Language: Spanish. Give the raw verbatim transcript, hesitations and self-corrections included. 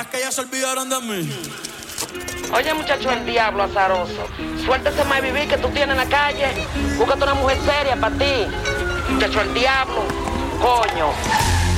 ¿Será que ya se olvidaron de mí? Oye, muchacho, el diablo azaroso. Suéltese más vivir que tú tienes en la calle. Búscate una mujer seria para ti. Muchacho, el diablo. Coño.